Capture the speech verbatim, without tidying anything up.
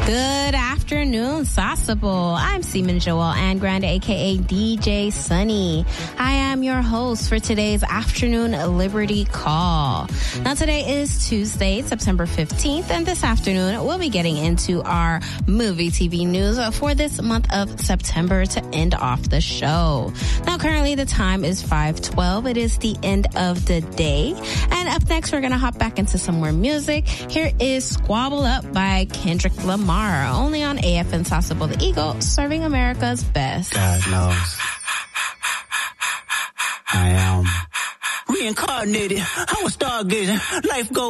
Good afternoon, Sauceable. I'm Seaman Joel Ann Grande, a k a. D J Sunny. I am your host for today's Afternoon Liberty Call. Now, today is Tuesday, September fifteenth, and this afternoon we'll be getting into our movie T V news for this month of September to end off the show. Now, currently the time is five twelve. It is the end of the day. And up next, we're going to hop back into some more music. Here is Squabble Up by Kendrick Lamar. Only on A F N Sauceable, the Eagle, serving America's best. God knows. I am reincarnated. I was stargazing. Life goes